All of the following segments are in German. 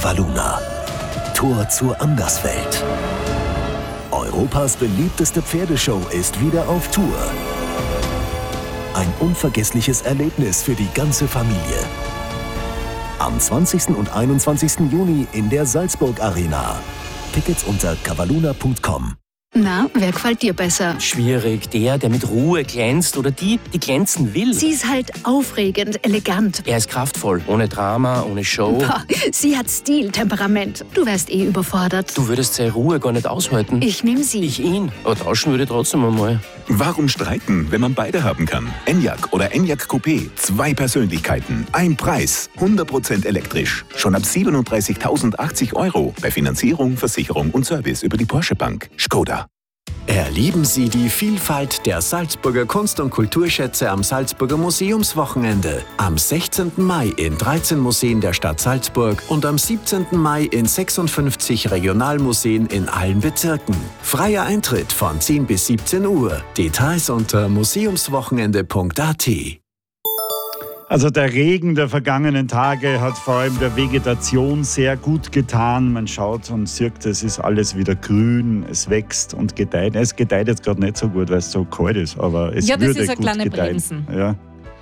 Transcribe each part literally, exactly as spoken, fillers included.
Cavaluna. Tor zur Anderswelt. Europas beliebteste Pferdeshow ist wieder auf Tour. Ein unvergessliches Erlebnis für die ganze Familie. Am zwanzigsten und einundzwanzigsten Juni in der Salzburg Arena. Tickets unter cavaluna punkt com. Na, wer gefällt dir besser? Schwierig. Der, der mit Ruhe glänzt oder die, die glänzen will. Sie ist halt aufregend, elegant. Er ist kraftvoll. Ohne Drama, ohne Show. Boah, sie hat Stil, Temperament. Du wärst eh überfordert. Du würdest seine Ruhe gar nicht aushalten. Ich nehm sie. Ich ihn. Aber tauschen würde ich trotzdem einmal. Warum streiten, wenn man beide haben kann? Enyaq oder Enyaq Coupé. Zwei Persönlichkeiten. Ein Preis. hundert Prozent elektrisch. Schon ab siebenunddreißigtausendachtzig Euro. Bei Finanzierung, Versicherung und Service über die Porsche Bank. Skoda. Erleben Sie die Vielfalt der Salzburger Kunst- und Kulturschätze am Salzburger Museumswochenende. Am sechzehnten Mai in dreizehn Museen der Stadt Salzburg und am siebzehnten Mai in sechsundfünfzig Regionalmuseen in allen Bezirken. Freier Eintritt von zehn bis siebzehn Uhr. Details unter museumswochenende punkt a t. Also der Regen der vergangenen Tage hat vor allem der Vegetation sehr gut getan. Man schaut und sieht, es ist alles wieder grün, es wächst und gedeiht. Es gedeiht jetzt gerade nicht so gut, weil es so kalt ist, aber es ja, das würde ist eine gut kleine gedeihen. Bremsen. Ja.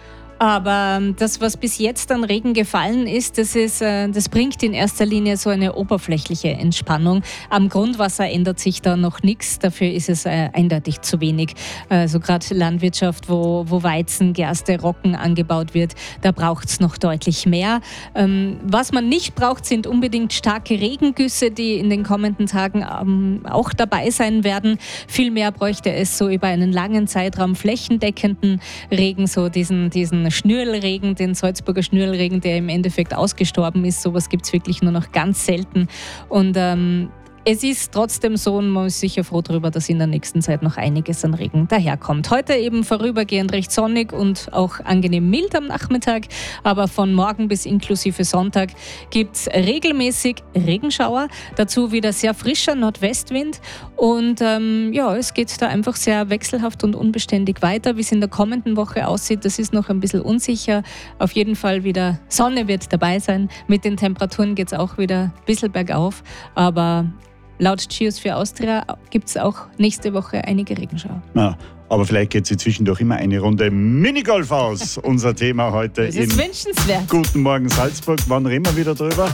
Aber das, was bis jetzt an Regen gefallen ist, das, ist, das bringt in erster Linie so eine oberflächliche Entspannung. Am Grundwasser ändert sich da noch nichts, dafür ist es eindeutig zu wenig. Also gerade Landwirtschaft, wo, wo Weizen, Gerste, Roggen angebaut wird, da braucht es noch deutlich mehr. Was man nicht braucht, sind unbedingt starke Regengüsse, die in den kommenden Tagen auch dabei sein werden. Vielmehr bräuchte es so über einen langen Zeitraum flächendeckenden Regen, so diesen, diesen Schnürlregen, den Salzburger Schnürlregen, der im Endeffekt ausgestorben ist. Sowas gibt es wirklich nur noch ganz selten. Und ähm, es ist trotzdem so, und man ist sicher froh darüber, dass in der nächsten Zeit noch einiges an Regen daherkommt. Heute eben vorübergehend recht sonnig und auch angenehm mild am Nachmittag, aber von morgen bis inklusive Sonntag gibt es regelmäßig Regenschauer, dazu wieder sehr frischer Nordwestwind und ähm, ja, es geht da einfach sehr wechselhaft und unbeständig weiter. Wie es in der kommenden Woche aussieht, das ist noch ein bisschen unsicher. Auf jeden Fall wieder Sonne wird dabei sein. Mit den Temperaturen geht es auch wieder ein bisschen bergauf, aber laut Geosphere Austria gibt es auch nächste Woche einige Regenschauer. Ja, aber vielleicht geht sie zwischendurch immer eine Runde Minigolf aus. Unser Thema heute das ist in wünschenswert. Guten Morgen Salzburg. Wann reden wir wieder drüber?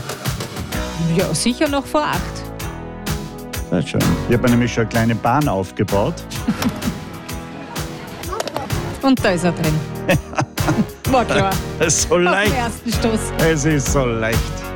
Ja, sicher noch vor acht. Sehr schön. Ich habe mir nämlich schon eine kleine Bahn aufgebaut. Und da ist er drin. War klar. Es ist so Auf leicht. den ersten Stoß. Es ist so leicht.